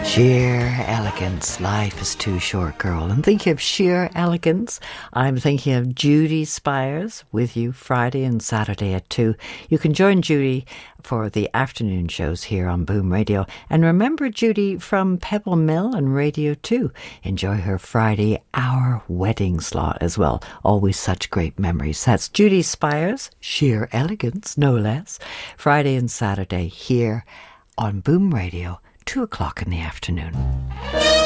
Sheer elegance, life is too short, girl. And thinking of sheer elegance, I'm thinking of Judy Spires with you Friday and Saturday at 2. You can join Judy for the afternoon shows here on Boom Radio. And remember Judy from Pebble Mill and Radio 2. Enjoy her Friday hour wedding slot as well. Always such great memories. That's Judy Spires, sheer elegance, no less. Friday and Saturday here on Boom Radio. 2 o'clock in the afternoon.